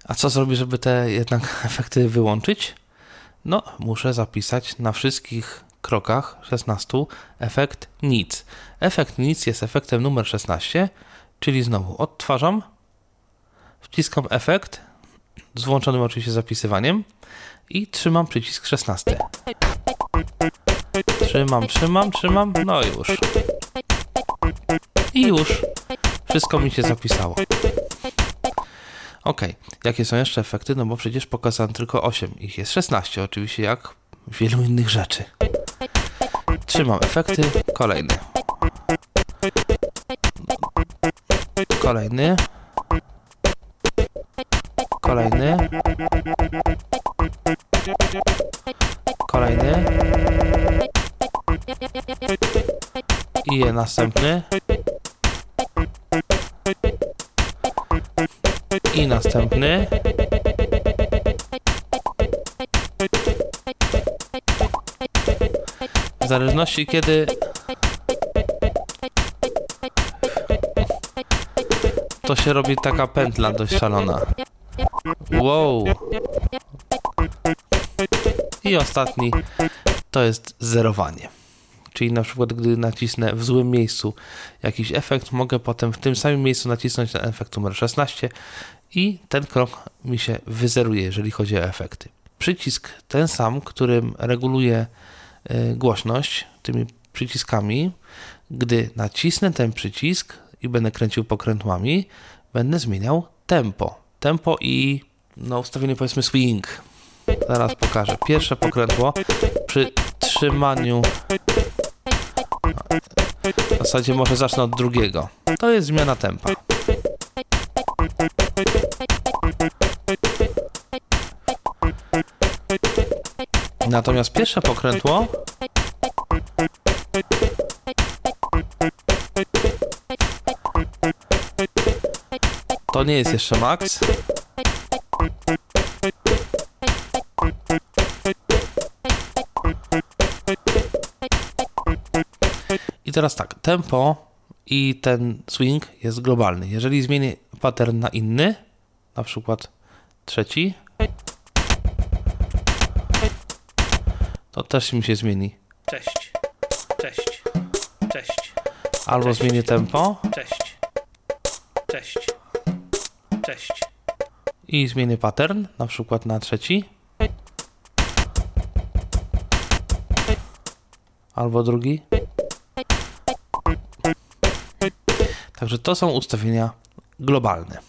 A co zrobić, żeby te jednak efekty wyłączyć? No, muszę zapisać na wszystkich krokach 16 efekt nic. Efekt nic jest efektem numer 16, czyli znowu odtwarzam, wciskam efekt z włączonym oczywiście zapisywaniem i trzymam przycisk 16. Trzymam, no już. I już wszystko mi się zapisało. Ok, jakie są jeszcze efekty? No bo przecież pokazałem tylko 8. Ich jest 16, oczywiście jak wielu innych rzeczy. Trzymam efekty, kolejny. Kolejny. Kolejny. Kolejny. I następny. I następny. W zależności kiedy to się robi taka pętla dość szalona. Wow. I ostatni to jest zerowanie. Czyli na przykład gdy nacisnę w złym miejscu jakiś efekt, mogę potem w tym samym miejscu nacisnąć ten efekt numer 16 i ten krok mi się wyzeruje, jeżeli chodzi o efekty. Przycisk ten sam, którym reguluję głośność tymi przyciskami, gdy nacisnę ten przycisk i będę kręcił pokrętłami, będę zmieniał tempo. Tempo i ustawienie powiedzmy swing. Zaraz pokażę. Pierwsze pokrętło przy trzymaniu. W zasadzie może zacznę od drugiego. To jest zmiana tempa. Natomiast pierwsze pokrętło to nie jest jeszcze max. I teraz tak, tempo i ten swing jest globalny. Jeżeli zmienię pattern na inny, na przykład trzeci, to też mi się zmieni. Cześć, cześć, cześć. Albo Cześć. zmienię tempo Cześć, cześć, cześć. i zmienię pattern, na przykład na trzeci, albo drugi. Także to są ustawienia globalne.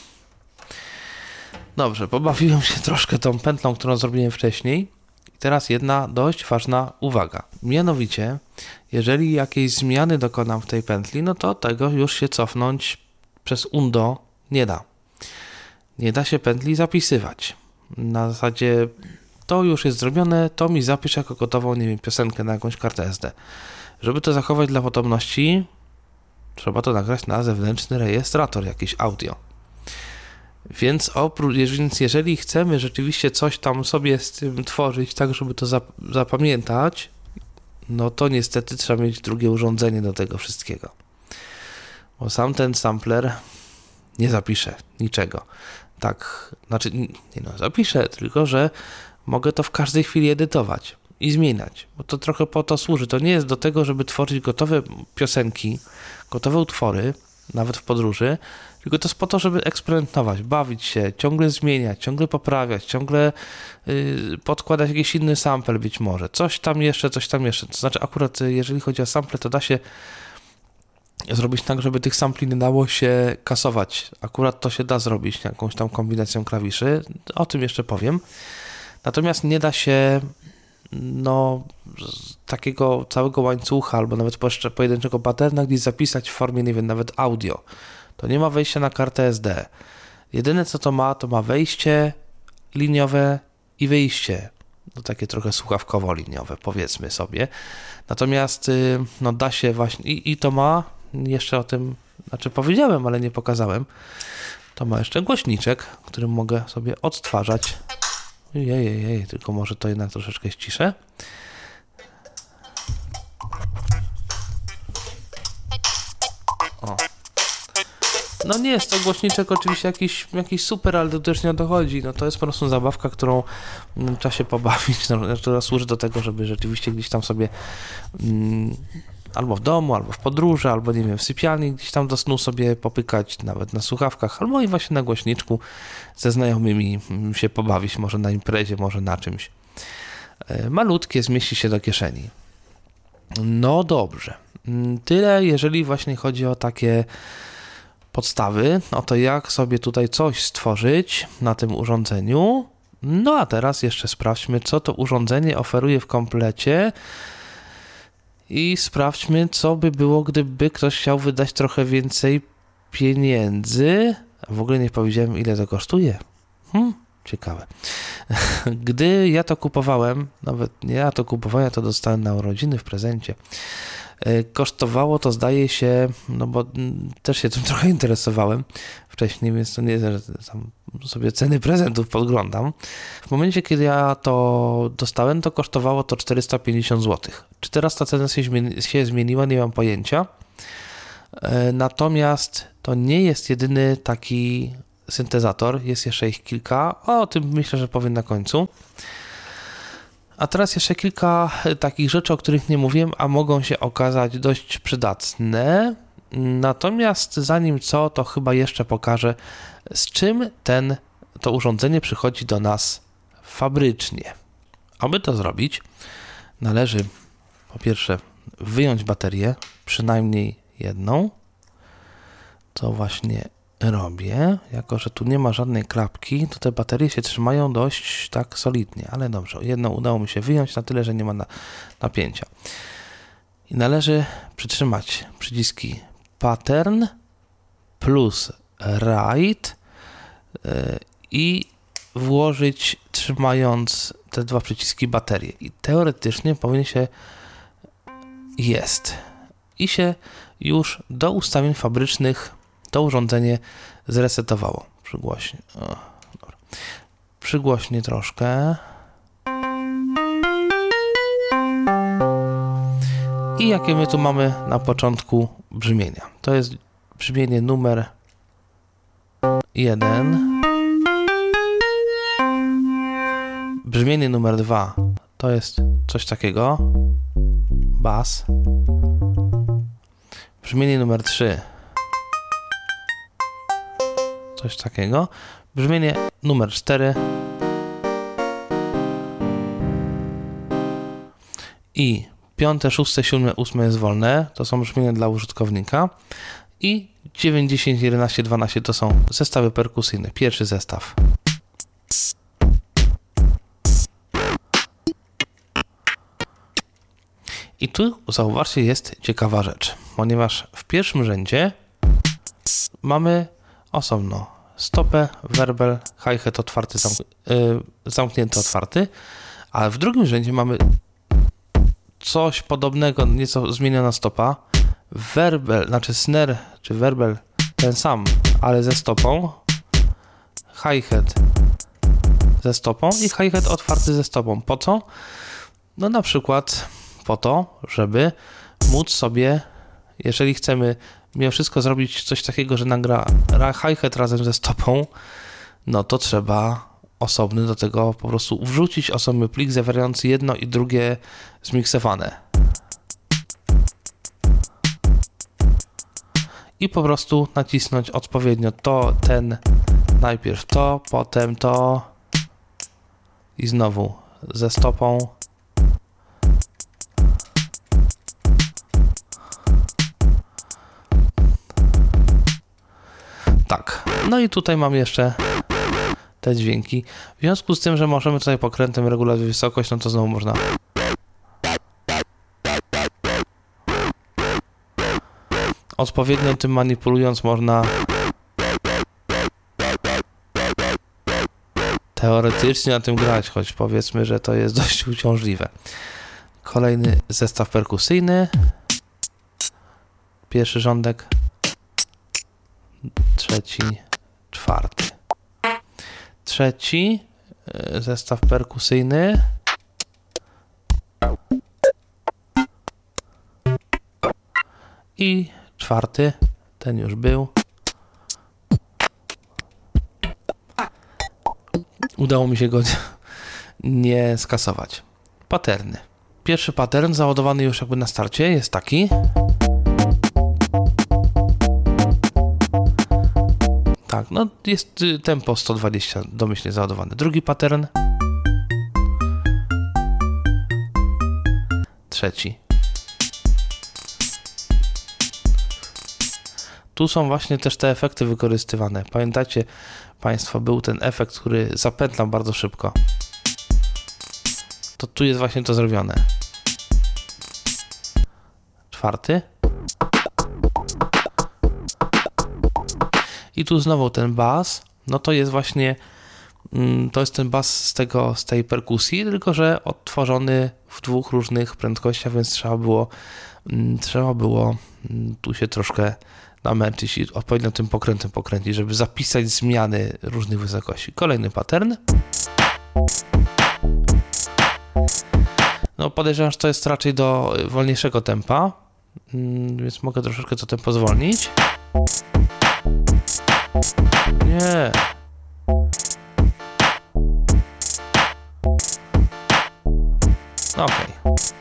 Dobrze, pobawiłem się troszkę tą pętlą, którą zrobiłem wcześniej. I teraz jedna dość ważna uwaga. Mianowicie, jeżeli jakiejś zmiany dokonam w tej pętli, no to tego już się cofnąć przez undo nie da. Nie da się pętli zapisywać. Na zasadzie to już jest zrobione, to mi zapisz jako gotową, nie wiem, piosenkę na jakąś kartę SD. Żeby to zachować dla potomności, trzeba to nagrać na zewnętrzny rejestrator, jakiś audio. Więc jeżeli chcemy rzeczywiście coś tam sobie z tym tworzyć, tak żeby to zapamiętać, no to niestety trzeba mieć drugie urządzenie do tego wszystkiego. Bo sam ten sampler nie zapisze niczego. Tak, znaczy, zapiszę, tylko że mogę to w każdej chwili edytować i zmieniać, bo to trochę po to służy. To nie jest do tego, żeby tworzyć gotowe piosenki, gotowe utwory, nawet w podróży, tylko to jest po to, żeby eksperymentować, bawić się, ciągle zmieniać, ciągle poprawiać, ciągle podkładać jakiś inny sample być może. Coś tam jeszcze. To znaczy akurat jeżeli chodzi o sample, to da się zrobić tak, żeby tych sampli nie dało się kasować. Akurat to się da zrobić jakąś tam kombinacją klawiszy. O tym jeszcze powiem. Natomiast nie da się takiego całego łańcucha albo nawet pojedynczego patterna gdzieś zapisać w formie, nie wiem, nawet audio. To nie ma wejścia na kartę SD. Jedyne co to ma wejście liniowe i wyjście. Takie trochę słuchawkowo-liniowe, powiedzmy sobie. Natomiast da się właśnie i to ma, jeszcze o tym, powiedziałem, ale nie pokazałem, to ma jeszcze głośniczek, którym mogę sobie odtwarzać. Tylko może to jednak troszeczkę ściszę. O. No nie jest to głośniczek oczywiście jakiś super, ale to też nie o to chodzi. No to jest po prostu zabawka, którą trzeba się pobawić, no, która służy do tego, żeby rzeczywiście gdzieś tam sobie albo w domu, albo w podróży, albo nie wiem, w sypialni gdzieś tam do snu sobie popykać, nawet na słuchawkach, albo i właśnie na głośniczku ze znajomymi się pobawić, może na imprezie, może na czymś. Malutkie, zmieści się do kieszeni. No dobrze. Tyle, jeżeli właśnie chodzi o takie podstawy, o to jak sobie tutaj coś stworzyć na tym urządzeniu. No a teraz jeszcze sprawdźmy, co to urządzenie oferuje w komplecie i sprawdźmy, co by było, gdyby ktoś chciał wydać trochę więcej pieniędzy. W ogóle nie powiedziałem, ile to kosztuje. Ciekawe. Gdy ja to kupowałem, nawet nie ja to kupowałem, ja to dostałem na urodziny w prezencie. Kosztowało to, zdaje się, no bo też się tym trochę interesowałem wcześniej, więc to nie jest, że tam sobie ceny prezentów podglądam. W momencie, kiedy ja to dostałem, to kosztowało to 450 zł. Czy teraz ta cena się zmieniła, nie mam pojęcia. Natomiast to nie jest jedyny taki syntezator, jest jeszcze ich kilka. O tym myślę, że powiem na końcu. A teraz jeszcze kilka takich rzeczy, o których nie mówiłem, a mogą się okazać dość przydatne. Natomiast zanim co, to chyba jeszcze pokażę, z czym to urządzenie przychodzi do nas fabrycznie. Aby to zrobić, należy po pierwsze wyjąć baterię, przynajmniej jedną, co właśnie robię. Jako że tu nie ma żadnej klapki, to te baterie się trzymają dość tak solidnie, ale dobrze, jedną udało mi się wyjąć na tyle, że nie ma napięcia. I należy przytrzymać przyciski pattern plus write i włożyć, trzymając te dwa przyciski, baterię. I teoretycznie powinien się i się już do ustawień fabrycznych to urządzenie zresetowało. Przygłośnie. Dobra. Przygłośnie troszkę. I jakie my tu mamy na początku brzmienia? To jest brzmienie numer 1. Brzmienie numer 2 to jest coś takiego. Bas. Brzmienie numer 3 coś takiego. Brzmienie numer 4 i 5, 6, 7, 8 jest wolne. To są brzmienia dla użytkownika. I 9, 10, 11, 12 to są zestawy perkusyjne. Pierwszy zestaw. I tu zauważcie, jest ciekawa rzecz, ponieważ w pierwszym rzędzie mamy osobno stopę, werbel, hi-hat otwarty, zamknięty, otwarty, ale w drugim rzędzie mamy coś podobnego, nieco zmieniona stopa, werbel, znaczy snare czy werbel ten sam, ale ze stopą, hi-hat ze stopą i hi-hat otwarty ze stopą. Po co? No na przykład po to, żeby móc sobie, jeżeli chcemy mimo wszystko zrobić coś takiego, że nagra hi-hat razem ze stopą, no to trzeba osobny do tego po prostu wrzucić osobny plik zawierający jedno i drugie zmiksowane. I po prostu nacisnąć odpowiednio to, najpierw to, potem to i znowu ze stopą. Tak, no i tutaj mam jeszcze te dźwięki. W związku z tym, że możemy tutaj pokrętem regulować wysokość, no to znowu można odpowiednio tym manipulując można teoretycznie na tym grać, choć powiedzmy, że to jest dość uciążliwe. Kolejny zestaw perkusyjny. Pierwszy rządek. Trzeci, czwarty. Trzeci zestaw perkusyjny. I czwarty, ten już był. udało mi się go nie skasować. Patterny. Pierwszy pattern załadowany już jakby na starcie jest taki. Tak, no jest tempo 120 domyślnie załadowane. Drugi pattern. Trzeci. Tu są właśnie też te efekty wykorzystywane. Pamiętacie Państwo, był ten efekt, który zapętlał bardzo szybko. To tu jest właśnie to zrobione. Czwarty. I tu znowu ten bas, no to jest właśnie, to jest ten bas z tej perkusji, tylko że odtworzony w dwóch różnych prędkościach, więc trzeba było tu się troszkę namęczyć i odpowiednio tym pokrętem pokręcić, żeby zapisać zmiany różnych wysokości. Kolejny pattern. No podejrzewam, że to jest raczej do wolniejszego tempa, więc mogę troszeczkę to tempo zwolnić. Nie. Okej.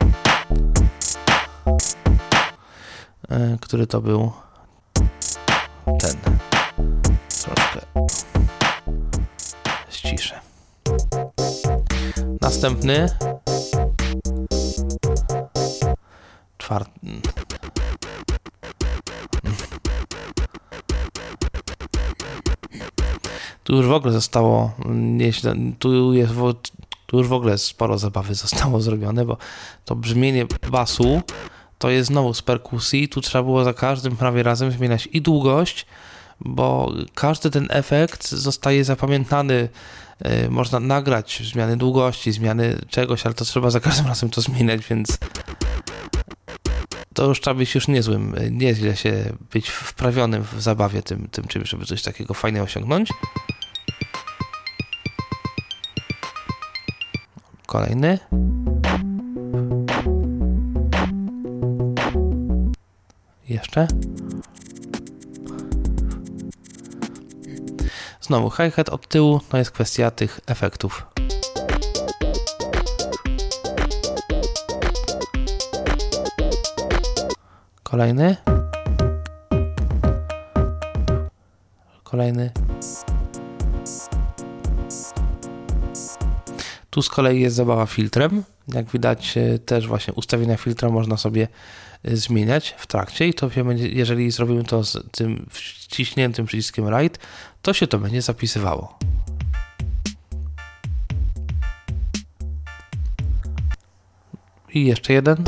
Który to był? Ten. Troszkę ściszę. Następny. Czwarty. Tu już w ogóle zostało nieźle, tu już w ogóle sporo zabawy zostało zrobione, bo to brzmienie basu to jest znowu z perkusji, tu trzeba było za każdym prawie razem zmieniać i długość, bo każdy ten efekt zostaje zapamiętany, można nagrać zmiany długości, zmiany czegoś, ale to trzeba za każdym razem to zmieniać, więc to już trzeba być już nieźle się być wprawionym w zabawie tym czymś, żeby coś takiego fajnego osiągnąć. Kolejny. Jeszcze. Znowu hi-hat od tyłu, to jest kwestia tych efektów. Kolejny. Kolejny. Tu z kolei jest zabawa filtrem. Jak widać, też właśnie ustawienia filtra można sobie zmieniać w trakcie i to się będzie, jeżeli zrobimy to z tym wciśniętym przyciskiem Right, to się to będzie zapisywało. I jeszcze jeden.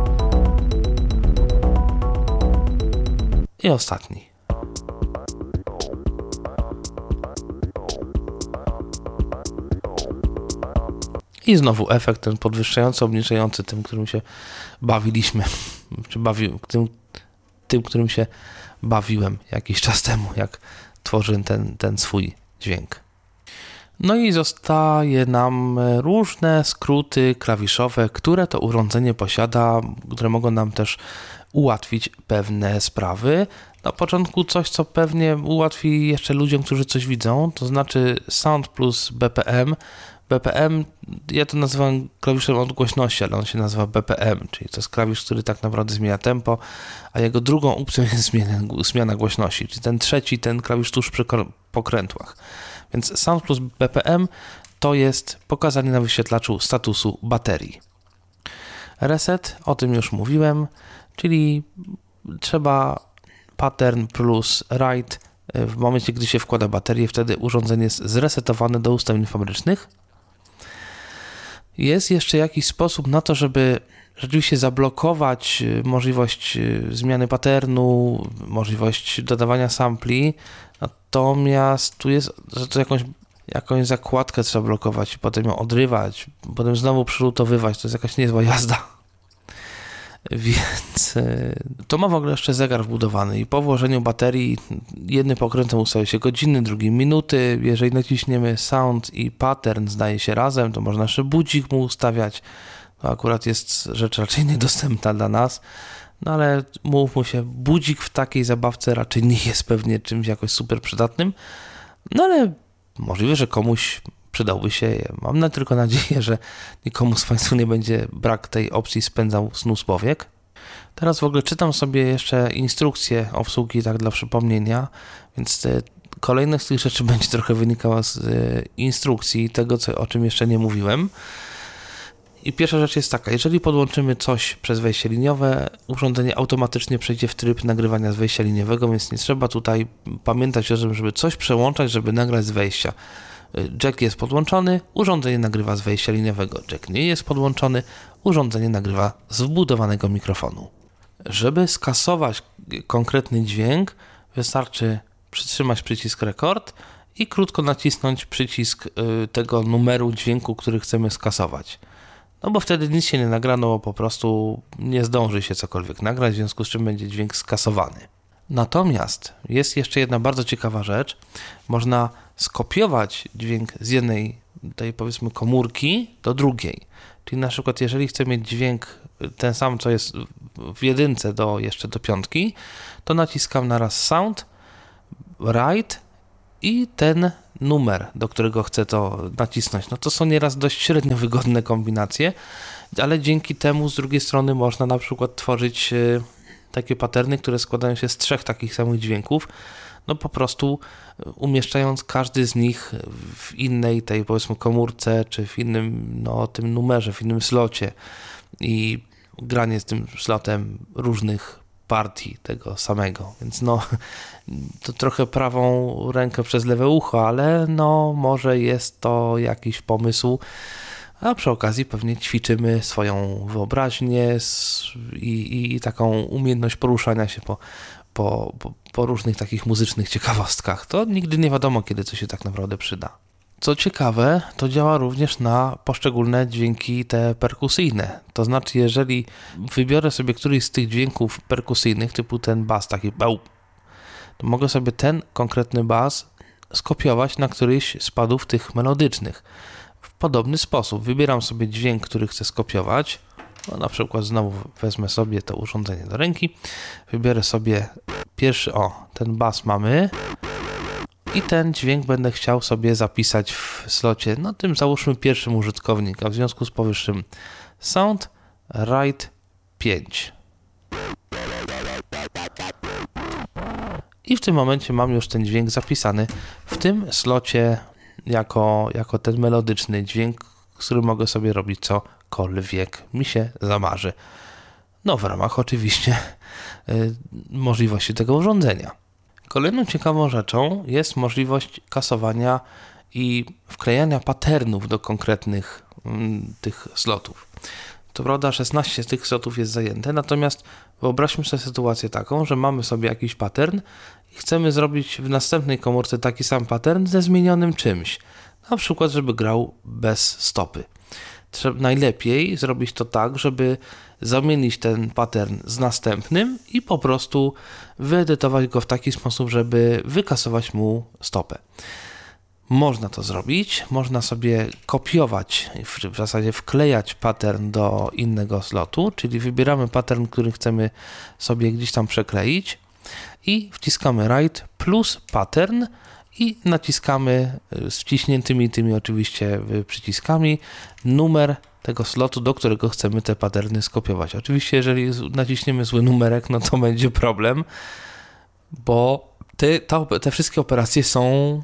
I ostatni. I znowu efekt ten podwyższający, obniżający, tym, którym się bawiliśmy, czy tym, którym się bawiłem jakiś czas temu, jak tworzyłem ten swój dźwięk. No i zostaje nam różne skróty klawiszowe, które to urządzenie posiada, które mogą nam też ułatwić pewne sprawy. Na początku coś, co pewnie ułatwi jeszcze ludziom, którzy coś widzą, to znaczy Sound plus BPM. BPM, ja to nazywam klawiszem od głośności, ale on się nazywa BPM, czyli to jest klawisz, który tak naprawdę zmienia tempo, a jego drugą opcją jest zmiana głośności, czyli ten trzeci, ten klawisz tuż przy pokrętłach. Więc Sound plus BPM to jest pokazanie na wyświetlaczu statusu baterii. Reset, o tym już mówiłem, czyli trzeba pattern plus write w momencie, gdy się wkłada baterię, wtedy urządzenie jest zresetowane do ustawień fabrycznych. Jest jeszcze jakiś sposób na to, żeby rzeczywiście zablokować możliwość zmiany patternu, możliwość dodawania sampli, natomiast tu jest, że to jakąś zakładkę trzeba blokować i potem ją odrywać, potem znowu przylutowywać, to jest jakaś niezła jazda. Więc to ma w ogóle jeszcze zegar wbudowany i po włożeniu baterii jednym pokrętem ustawia się godziny, drugim minuty. Jeżeli naciśniemy sound i pattern zdaje się razem, to można jeszcze budzik mu ustawiać. To akurat jest rzecz raczej niedostępna dla nas. No ale mówmy się, budzik w takiej zabawce raczej nie jest pewnie czymś jakoś super przydatnym. No ale możliwe, że komuś przydałby się. Mam tylko nadzieję, że nikomu z Państwa nie będzie brak tej opcji spędzał snu z powiek. Teraz w ogóle czytam sobie jeszcze instrukcję obsługi, tak dla przypomnienia, więc kolejne z tych rzeczy będzie trochę wynikało z instrukcji, tego o czym jeszcze nie mówiłem. I pierwsza rzecz jest taka, jeżeli podłączymy coś przez wejście liniowe, urządzenie automatycznie przejdzie w tryb nagrywania z wejścia liniowego, więc nie trzeba tutaj pamiętać o tym, żeby coś przełączać, żeby nagrać z wejścia. Jack jest podłączony, urządzenie nagrywa z wejścia liniowego. Jack nie jest podłączony, urządzenie nagrywa z wbudowanego mikrofonu. Żeby skasować konkretny dźwięk, wystarczy przytrzymać przycisk rekord i krótko nacisnąć przycisk tego numeru dźwięku, który chcemy skasować. No bo wtedy nic się nie nagra, no bo po prostu nie zdąży się cokolwiek nagrać, w związku z czym będzie dźwięk skasowany. Natomiast jest jeszcze jedna bardzo ciekawa rzecz. Można skopiować dźwięk z jednej, tej powiedzmy komórki do drugiej. Czyli na przykład jeżeli chcę mieć dźwięk ten sam, co jest w jedynce jeszcze do piątki, to naciskam naraz sound, write i ten numer, do którego chcę to nacisnąć. No to są nieraz dość średnio wygodne kombinacje, ale dzięki temu z drugiej strony można na przykład tworzyć takie patterny, które składają się z 3 takich samych dźwięków, no po prostu umieszczając każdy z nich w innej tej powiedzmy komórce, czy w innym tym numerze, w innym slocie i granie z tym slotem różnych partii tego samego, więc to trochę prawą rękę przez lewe ucho, ale może jest to jakiś pomysł, a przy okazji pewnie ćwiczymy swoją wyobraźnię i taką umiejętność poruszania się po różnych takich muzycznych ciekawostkach. To nigdy nie wiadomo, kiedy to się tak naprawdę przyda. Co ciekawe, to działa również na poszczególne dźwięki te perkusyjne. To znaczy, jeżeli wybiorę sobie któryś z tych dźwięków perkusyjnych, typu ten bas taki bał, to mogę sobie ten konkretny bas skopiować na któryś z padów tych melodycznych. W podobny sposób wybieram sobie dźwięk, który chcę skopiować. Na przykład znowu wezmę sobie to urządzenie do ręki, wybiorę sobie pierwszy, ten bas mamy i ten dźwięk będę chciał sobie zapisać w slocie, tym załóżmy pierwszym użytkownika, w związku z powyższym sound, write 5. I w tym momencie mam już ten dźwięk zapisany w tym slocie jako ten melodyczny dźwięk, z którym mogę sobie robić cokolwiek mi się zamarzy. W ramach oczywiście możliwości tego urządzenia. Kolejną ciekawą rzeczą jest możliwość kasowania i wklejania patternów do konkretnych tych slotów. To prawda, 16 z tych slotów jest zajęte, natomiast wyobraźmy sobie sytuację taką, że mamy sobie jakiś pattern i chcemy zrobić w następnej komórce taki sam pattern ze zmienionym czymś. Na przykład, żeby grał bez stopy. Najlepiej zrobić to tak, żeby zamienić ten pattern z następnym i po prostu wyedytować go w taki sposób, żeby wykasować mu stopę. Można to zrobić, można sobie kopiować, w zasadzie wklejać pattern do innego slotu, czyli wybieramy pattern, który chcemy sobie gdzieś tam przekleić i wciskamy write plus pattern i naciskamy z wciśniętymi tymi oczywiście przyciskami numer tego slotu, do którego chcemy te patterny skopiować. Oczywiście jeżeli naciśniemy zły numerek, to będzie problem, bo te wszystkie operacje są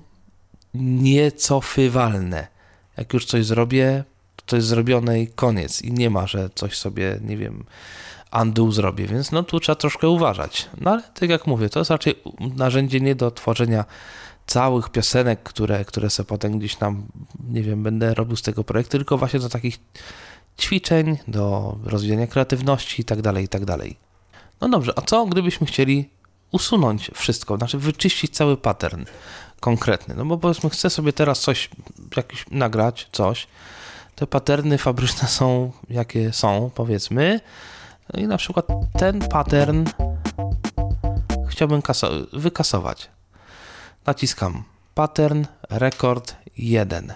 niecofywalne. Jak już coś zrobię, to jest zrobione i koniec. I nie ma, że coś sobie, undo zrobię, więc tu trzeba troszkę uważać. Ale tak jak mówię, to jest raczej narzędzie nie do tworzenia całych piosenek, które sobie potem gdzieś tam, będę robił z tego projektu, tylko właśnie do takich ćwiczeń, do rozwijania kreatywności itd., itd. Dobrze, a co gdybyśmy chcieli usunąć wszystko, znaczy wyczyścić cały pattern konkretny, bo powiedzmy chcę sobie teraz nagrać coś, te patterny fabryczne są jakie są, powiedzmy, i na przykład ten pattern chciałbym wykasować. Naciskam pattern, record 1.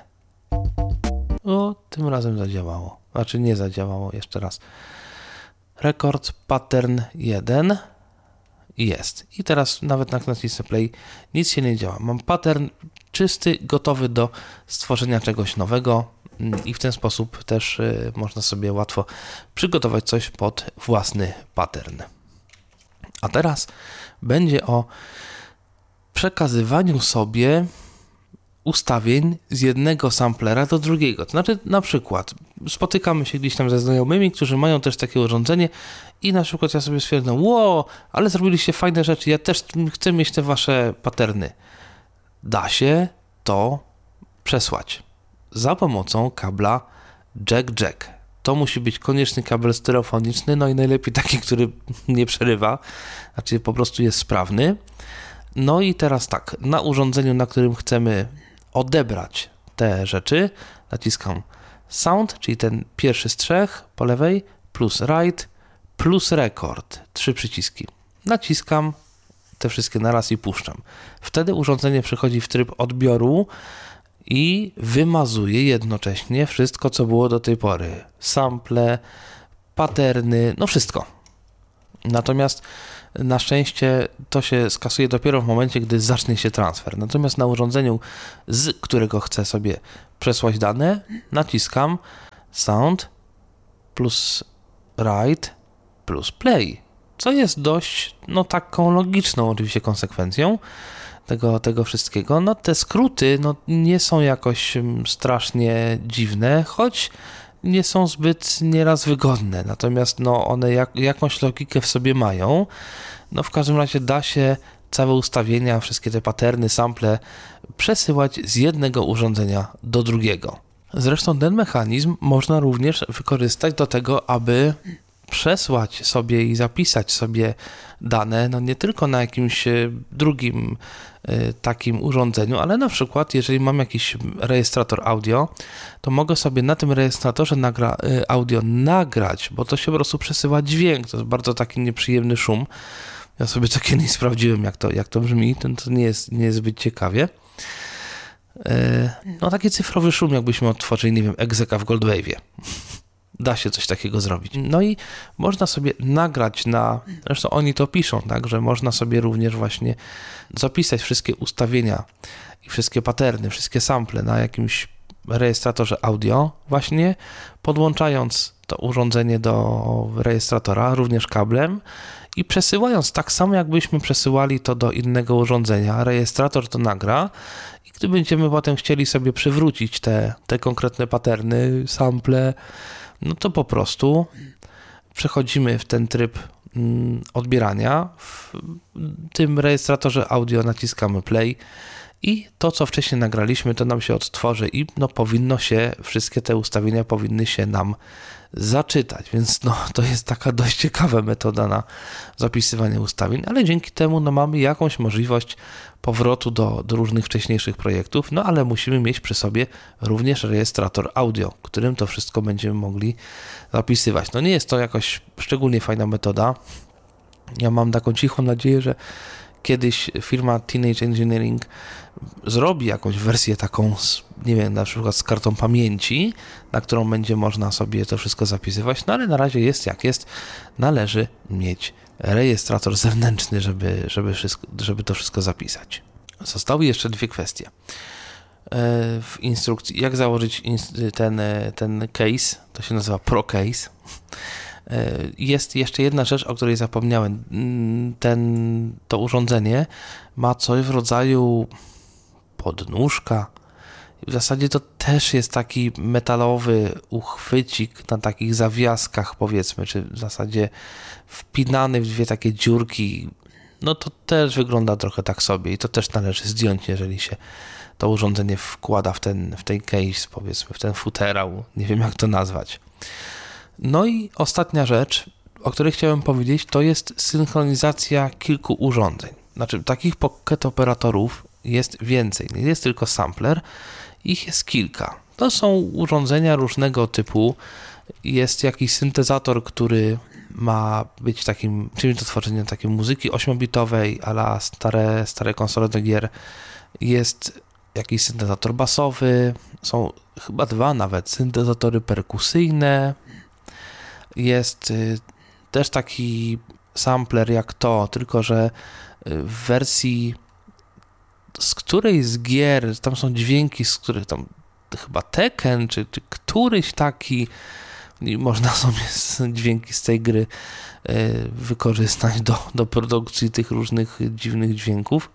Tym razem zadziałało. Znaczy nie zadziałało, jeszcze raz. Record, pattern 1. Jest. I teraz nawet jak nacisnę play, nic się nie działa. Mam pattern czysty, gotowy do stworzenia czegoś nowego i w ten sposób też można sobie łatwo przygotować coś pod własny pattern. A teraz będzie o przekazywaniu sobie ustawień z jednego samplera do drugiego. To znaczy, na przykład spotykamy się gdzieś tam ze znajomymi, którzy mają też takie urządzenie i na przykład ja sobie stwierdzam, wow, ale zrobiliście fajne rzeczy, ja też chcę mieć te wasze paterny. Da się to przesłać za pomocą kabla jack-jack. To musi być konieczny kabel stereofoniczny, no i najlepiej taki, który nie przerywa, znaczy po prostu jest sprawny. No i teraz tak, na urządzeniu, na którym chcemy odebrać te rzeczy, naciskam Sound, czyli ten pierwszy z trzech po lewej, plus Write, plus Record, 3 przyciski. Naciskam te wszystkie naraz i puszczam. Wtedy urządzenie przechodzi w tryb odbioru i wymazuje jednocześnie wszystko, co było do tej pory. Sample, patterny, no wszystko. Natomiast na szczęście to się skasuje dopiero w momencie, gdy zacznie się transfer. Natomiast na urządzeniu, z którego chcę sobie przesłać dane, naciskam Sound plus Write plus Play, co jest dość, no taką logiczną oczywiście konsekwencją tego wszystkiego. No te skróty, no nie są jakoś strasznie dziwne, choć nie są zbyt nieraz wygodne, natomiast no one jakąś logikę w sobie mają. No w każdym razie da się całe ustawienia, wszystkie te patterny, sample przesyłać z jednego urządzenia do drugiego. Zresztą ten mechanizm można również wykorzystać do tego, aby przesłać sobie i zapisać sobie dane, no nie tylko na jakimś drugim takim urządzeniu, ale na przykład jeżeli mam jakiś rejestrator audio, to mogę sobie na tym rejestratorze audio nagrać, bo to się po prostu przesyła dźwięk, to jest bardzo taki nieprzyjemny szum. Ja sobie to kiedyś sprawdziłem, jak to brzmi, to nie jest zbyt ciekawie. No taki cyfrowy szum, jakbyśmy odtworzyli, nie wiem, egzeka w Goldwave'ie. Da się coś takiego zrobić. No i można sobie nagrać zresztą oni to piszą, tak, że można sobie również właśnie zapisać wszystkie ustawienia i wszystkie patterny, wszystkie sample na jakimś rejestratorze audio, właśnie podłączając to urządzenie do rejestratora, również kablem i przesyłając tak samo, jakbyśmy przesyłali to do innego urządzenia. Rejestrator to nagra i gdy będziemy potem chcieli sobie przywrócić te konkretne patterny, sample, no to po prostu przechodzimy w ten tryb odbierania. W tym rejestratorze audio naciskamy play i to, co wcześniej nagraliśmy, to nam się odtworzy i no wszystkie te ustawienia powinny się nam zaczytać, więc no to jest taka dość ciekawa metoda na zapisywanie ustawień, ale dzięki temu no mamy jakąś możliwość powrotu do różnych wcześniejszych projektów, no ale musimy mieć przy sobie również rejestrator audio, którym to wszystko będziemy mogli zapisywać. No nie jest to jakoś szczególnie fajna metoda. Ja mam taką cichą nadzieję, że kiedyś firma Teenage Engineering zrobi jakąś wersję taką, nie wiem, na przykład z kartą pamięci, na którą będzie można sobie to wszystko zapisywać, no ale na razie jest jak jest, należy mieć rejestrator zewnętrzny, żeby to wszystko zapisać. Zostały jeszcze dwie kwestie. W instrukcji, jak założyć ten case, to się nazywa Pro Case. Jest jeszcze jedna rzecz, o której zapomniałem. To urządzenie ma coś w rodzaju podnóżka. W zasadzie to też jest taki metalowy uchwycik na takich zawiaskach, powiedzmy, czy w zasadzie wpinany w dwie takie dziurki. No to też wygląda trochę tak sobie i to też należy zdjąć, jeżeli się to urządzenie wkłada w ten case, powiedzmy, w ten futerał. Nie wiem, jak to nazwać. No i ostatnia rzecz, o której chciałem powiedzieć, to jest synchronizacja kilku urządzeń. Znaczy, takich pocket operatorów jest więcej. Nie jest tylko sampler, ich jest kilka. To są urządzenia różnego typu. Jest jakiś syntezator, który ma być takim czymś do tworzenia takiej muzyki 8-bitowej, a la stare konsole do gier. Jest jakiś syntezator basowy, są chyba dwa nawet syntezatory perkusyjne. Jest też taki sampler jak to, tylko że w wersji z której z gier, tam są dźwięki, z których tam chyba Tekken, czy któryś taki, i można sobie dźwięki z tej gry wykorzystać do produkcji tych różnych dziwnych dźwięków.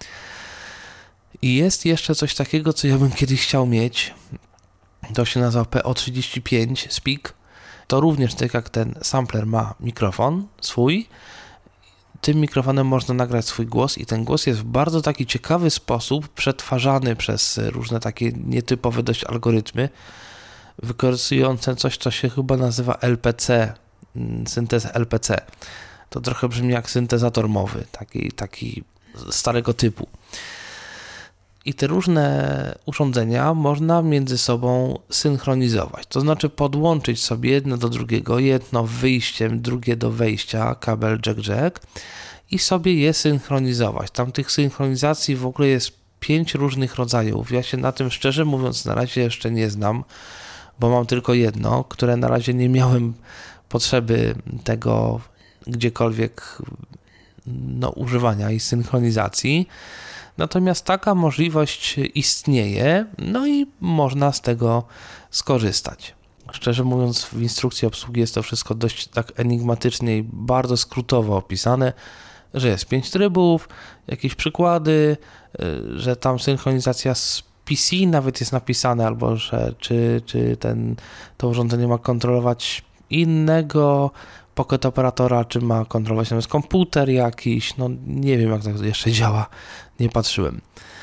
I jest jeszcze coś takiego, co ja bym kiedyś chciał mieć. To się nazywa PO35 Speak. To również tak jak ten sampler ma mikrofon swój, tym mikrofonem można nagrać swój głos i ten głos jest w bardzo taki ciekawy sposób przetwarzany przez różne takie nietypowe dość algorytmy, wykorzystujące coś, co się chyba nazywa LPC, synteza LPC. To trochę brzmi jak syntezator mowy, taki starego typu. I te różne urządzenia można między sobą synchronizować. To znaczy podłączyć sobie jedno do drugiego, jedno wyjściem, drugie do wejścia, kabel jack i sobie je synchronizować. Tam tych synchronizacji w ogóle jest 5 różnych rodzajów. Ja się na tym szczerze mówiąc na razie jeszcze nie znam, bo mam tylko jedno, które na razie nie miałem potrzeby tego gdziekolwiek używania i synchronizacji. Natomiast taka możliwość istnieje, no i można z tego skorzystać. Szczerze mówiąc, w instrukcji obsługi jest to wszystko dość tak enigmatycznie i bardzo skrótowo opisane, że jest 5 trybów, jakieś przykłady, że tam synchronizacja z PC nawet jest napisane, albo że czy to urządzenie ma kontrolować innego pocket operatora, czy ma kontrolować nawet komputer jakiś, no nie wiem jak to jeszcze działa, nie patrzyłem.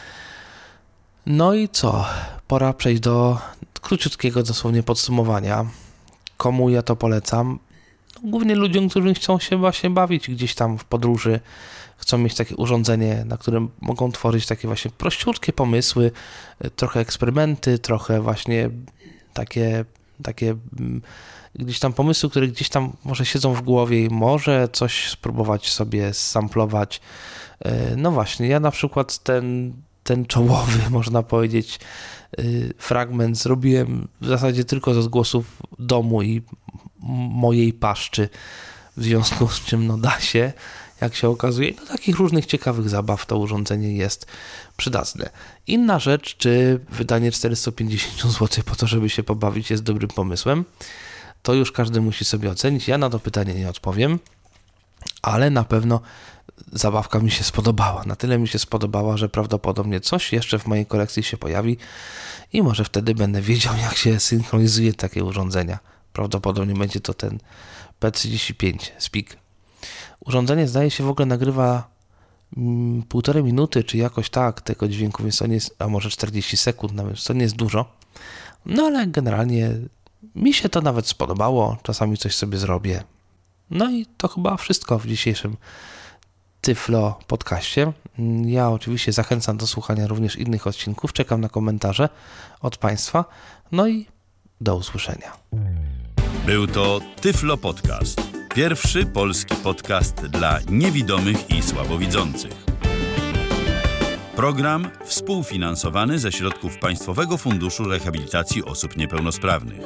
No i co? Pora przejść do króciutkiego dosłownie podsumowania. Komu ja to polecam? Głównie ludziom, którzy chcą się właśnie bawić gdzieś tam w podróży, chcą mieć takie urządzenie, na którym mogą tworzyć takie właśnie prościutkie pomysły, trochę eksperymenty, trochę właśnie takie gdzieś tam pomysły, które gdzieś tam może siedzą w głowie i może coś spróbować sobie samplować. No właśnie, ja na przykład ten czołowy, można powiedzieć, fragment zrobiłem w zasadzie tylko ze głosów domu i mojej paszczy, w związku z czym da się, jak się okazuje, takich różnych ciekawych zabaw to urządzenie jest przydatne. Inna rzecz, czy wydanie 450 zł po to, żeby się pobawić, jest dobrym pomysłem, to już każdy musi sobie ocenić. Ja na to pytanie nie odpowiem, ale na pewno zabawka mi się spodobała. Na tyle mi się spodobała, że prawdopodobnie coś jeszcze w mojej kolekcji się pojawi i może wtedy będę wiedział, jak się synchronizuje takie urządzenia. Prawdopodobnie będzie to ten P35 Speak. Urządzenie zdaje się w ogóle nagrywa 1,5 minuty, czy jakoś tak tego dźwięku, więc to nie jest, a może 40 sekund nawet, to nie jest dużo. No ale generalnie mi się to nawet spodobało, czasami coś sobie zrobię. No i to chyba wszystko w dzisiejszym Tyflo podcaście. Ja oczywiście zachęcam do słuchania również innych odcinków, czekam na komentarze od Państwa, no i do usłyszenia. Był to Tyflo Podcast. Pierwszy polski podcast dla niewidomych i słabowidzących. Program współfinansowany ze środków Państwowego Funduszu Rehabilitacji Osób Niepełnosprawnych.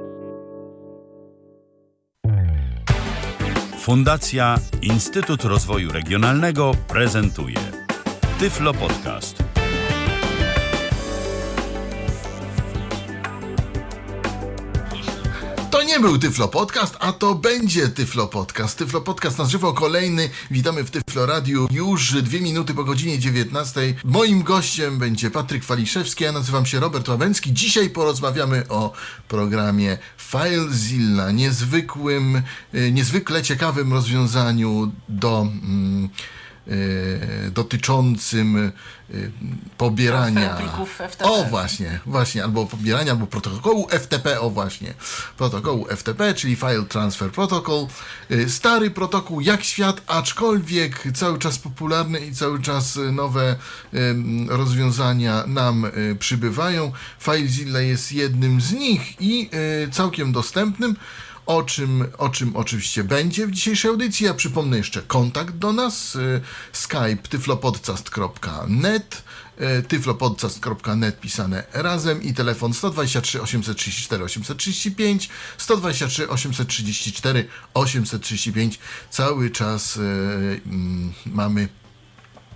Fundacja Instytut Rozwoju Regionalnego prezentuje Tyflo Podcast. To nie był Tyflo Podcast, a to będzie Tyflo Podcast. Tyflo Podcast na żywo kolejny. Witamy w Tyflo Radiu już 2 minuty po godzinie 19. Moim gościem będzie Patryk Waliszewski, ja nazywam się Robert Łabęcki. Dzisiaj porozmawiamy o programie FileZilla, niezwykle ciekawym rozwiązaniu dotyczącym pobierania FTP. O właśnie, albo pobierania, albo protokołu FTP, protokołu FTP, czyli File Transfer Protocol. Stary protokół jak świat, aczkolwiek cały czas popularny i cały czas nowe rozwiązania nam przybywają. FileZilla jest jednym z nich i całkiem dostępnym. O czym oczywiście będzie w dzisiejszej audycji. Ja przypomnę jeszcze kontakt do nas, Skype tyflopodcast.net, tyflopodcast.net pisane razem i telefon 123 834 835, 123 834 835. Cały czas mamy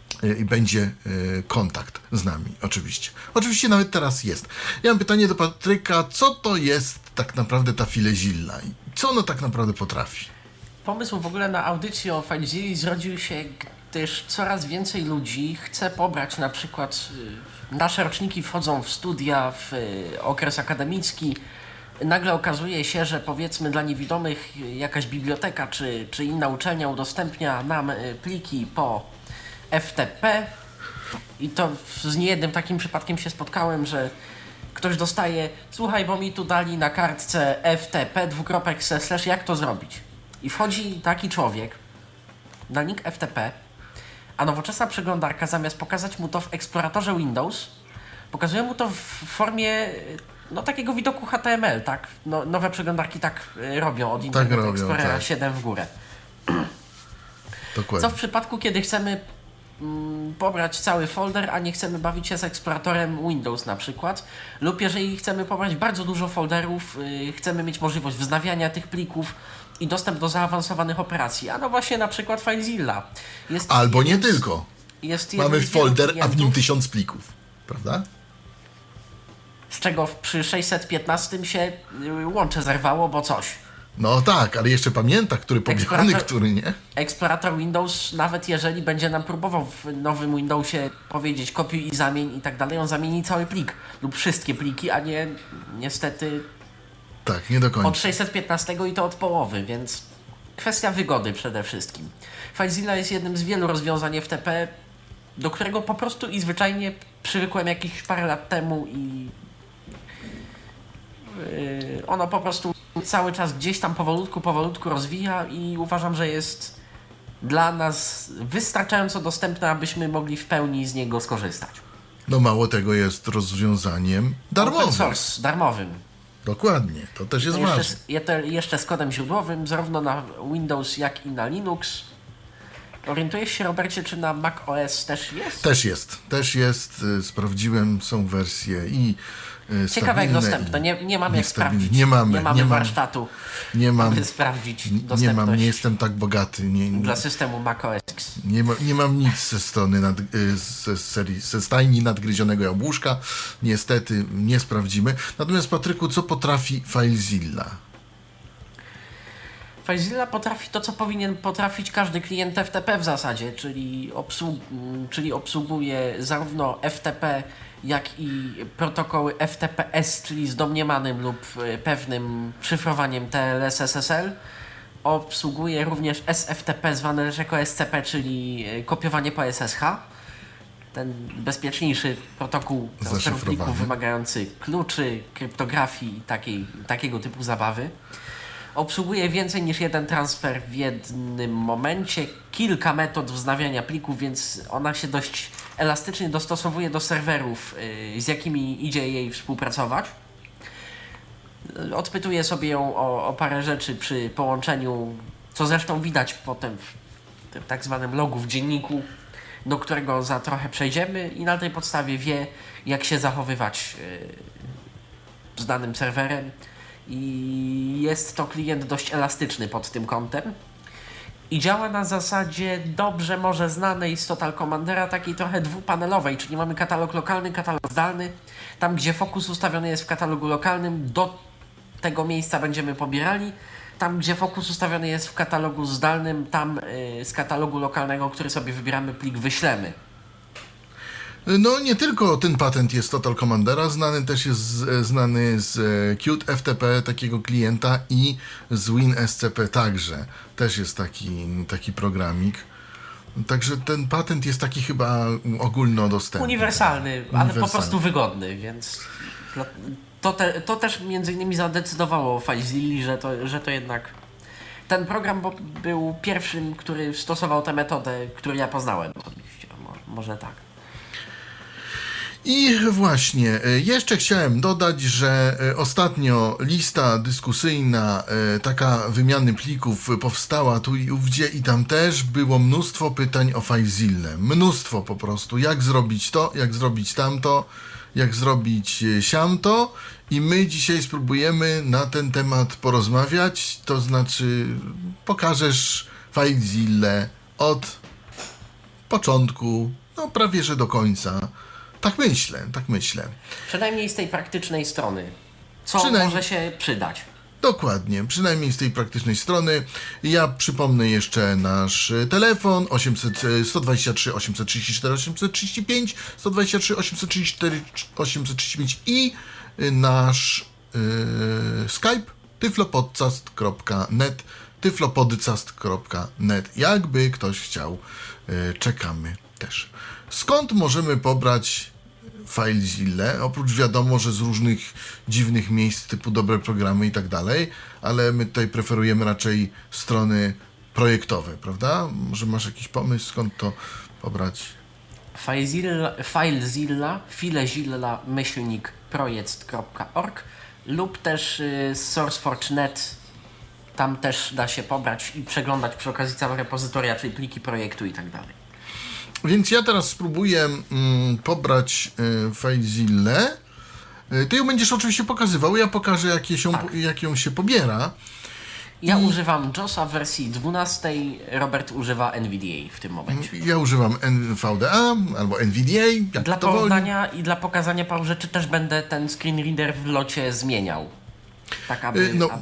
i będzie kontakt z nami, oczywiście. Oczywiście nawet teraz jest. Ja mam pytanie do Patryka, co to jest tak naprawdę ta FileZilla i co ono tak naprawdę potrafi? Pomysł w ogóle na audycję o FileZilli zrodził się, gdyż coraz więcej ludzi chce pobrać na przykład nasze roczniki wchodzą w studia w okres akademicki. Nagle okazuje się, że powiedzmy dla niewidomych jakaś biblioteka czy inna uczelnia udostępnia nam pliki po FTP i to z niejednym takim przypadkiem się spotkałem, że ktoś dostaje, słuchaj, bo mi tu dali na kartce FTP, // jak to zrobić? I wchodzi taki człowiek na link FTP, a nowoczesna przeglądarka zamiast pokazać mu to w eksploratorze Windows, pokazuje mu to w formie takiego widoku HTML, tak? Nowe przeglądarki tak robią od Internet Explorera tak. 7 w górę. Dokładnie. Co w przypadku, kiedy chcemy pobrać cały folder, a nie chcemy bawić się z eksploratorem Windows na przykład, lub jeżeli chcemy pobrać bardzo dużo folderów, chcemy mieć możliwość wznawiania tych plików i dostęp do zaawansowanych operacji, a no właśnie na przykład FileZilla. Albo nie tylko. Mamy folder, a w nim 1000 plików, prawda? Z czego przy 615 się łącze zerwało, bo coś. No tak, ale jeszcze pamięta, który pobierany, który nie. Eksplorator Windows, nawet jeżeli będzie nam próbował w nowym Windowsie powiedzieć kopiuj i zamień i tak dalej, on zamieni cały plik lub wszystkie pliki, a nie niestety tak, nie do końca. od 615 i to od połowy, więc kwestia wygody przede wszystkim. FileZilla jest jednym z wielu rozwiązań FTP, do którego po prostu i zwyczajnie przywykłem jakieś parę lat temu i ono po prostu cały czas gdzieś tam powolutku rozwija i uważam, że jest dla nas wystarczająco dostępne, abyśmy mogli w pełni z niego skorzystać. No mało tego, jest rozwiązaniem darmowym. Open source, darmowym. Dokładnie, to też jest ważne. Jeszcze z kodem źródłowym, zarówno na Windows, jak i na Linux. Orientujesz się, Robercie, czy na Mac OS też jest? Też jest. Sprawdziłem, są wersje i ciekawe jak dostępne. Nie mam jak sprawdzić. Nie mamy warsztatu, aby sprawdzić dostępność. Nie jestem tak bogaty. Dla systemu Mac OS X. Nie mam nic ze strony ze stajni nadgryzionego jabłuszka. Niestety nie sprawdzimy. Natomiast Patryku, co potrafi FileZilla? FileZilla potrafi to, co powinien potrafić każdy klient FTP w zasadzie, czyli obsługuje zarówno FTP, jak i protokoły FTPS, czyli z domniemanym lub pewnym szyfrowaniem TLS SSL. Obsługuje również SFTP, zwane też jako SCP, czyli kopiowanie po SSH. Ten bezpieczniejszy protokół transferu plików wymagający kluczy, kryptografii i takiego typu zabawy. Obsługuje więcej niż jeden transfer w jednym momencie, kilka metod wznawiania plików, więc ona się dość elastycznie dostosowuje do serwerów, z jakimi idzie jej współpracować. Odpytuje sobie ją o parę rzeczy przy połączeniu, co zresztą widać potem w tym tak zwanym logu w dzienniku, do którego za trochę przejdziemy i na tej podstawie wie, jak się zachowywać z danym serwerem. I jest to klient dość elastyczny pod tym kątem i działa na zasadzie dobrze może znanej z Total Commandera, takiej trochę dwupanelowej, czyli mamy katalog lokalny, katalog zdalny. Tam, gdzie fokus ustawiony jest w katalogu lokalnym, do tego miejsca będziemy pobierali. Tam, gdzie fokus ustawiony jest w katalogu zdalnym, tam z katalogu lokalnego, który sobie wybieramy, plik wyślemy. No nie tylko ten patent jest Total Commandera, znany też jest z Qt FTP, takiego klienta, i z WinSCP także. Też jest taki programik. Także ten patent jest taki chyba ogólnodostępny. Uniwersalny, ale po prostu wygodny, więc to też między innymi zadecydowało o FileZilli, że to jednak ten program był pierwszym, który stosował tę metodę, którą ja poznałem. Oczywiście, może tak. I właśnie, jeszcze chciałem dodać, że ostatnio lista dyskusyjna, taka wymiany plików powstała tu i ówdzie i tam też było mnóstwo pytań o FileZillę. Mnóstwo po prostu. Jak zrobić to, jak zrobić tamto, jak zrobić siamto. I my dzisiaj spróbujemy na ten temat porozmawiać. To znaczy pokażesz FileZillę od początku, no prawie że do końca. Tak myślę. Przynajmniej z tej praktycznej strony. Co Przynajmniej- może się przydać? Dokładnie, przynajmniej z tej praktycznej strony. Ja przypomnę jeszcze nasz telefon 123 834 835, 123 834 835 i nasz Skype tyflopodcast.net, tyflopodcast.net. Jakby ktoś chciał, czekamy też. Skąd możemy pobrać FileZilla? Oprócz wiadomo, że z różnych dziwnych miejsc typu dobre programy i tak dalej, ale my tutaj preferujemy raczej strony projektowe, prawda? Może masz jakiś pomysł, skąd to pobrać? FileZilla-projekt.org lub też SourceForge.net. Tam też da się pobrać i przeglądać przy okazji całe repozytoria, czyli pliki projektu i tak dalej. Więc ja teraz spróbuję pobrać FileZillę. Ty ją będziesz oczywiście pokazywał, ja pokażę jak ją się pobiera. Ja używam JOSa w wersji 12, Robert używa NVDA w tym momencie. Ja używam NVDA albo NVDA, jak Dla to woli. porównania i dla pokazania paru rzeczy też będę ten screen reader w locie zmieniał. Tak, aby